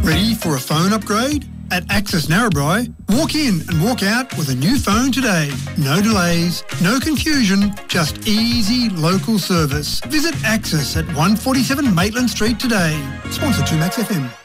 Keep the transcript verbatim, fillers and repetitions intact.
Ready for a phone upgrade? At Access Narrabri, walk in and walk out with a new phone today. No delays, no confusion, just easy local service. Visit Access at one forty-seven Maitland Street today. Sponsored to Max F M.